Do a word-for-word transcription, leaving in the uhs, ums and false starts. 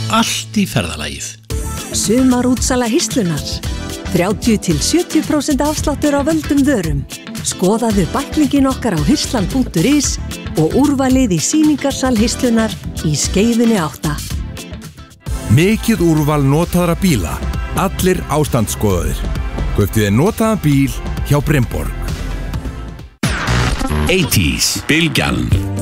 allt í ferðalagið. Sumarútsala Hirslunar. þrjátíu til sjötíu prósent afsláttur á völdum vörum. Skoðaðu bæklingin okkar á hirslan punktur is og úrvalið í sýningarsal Hirslunar í Skeifunni átta. Mikið úrval notaðra bíla. Allir ástandsskoðaðir. Kauptu þér notaðan bíl hjá Brynborg. áttatíu, Bylgjan.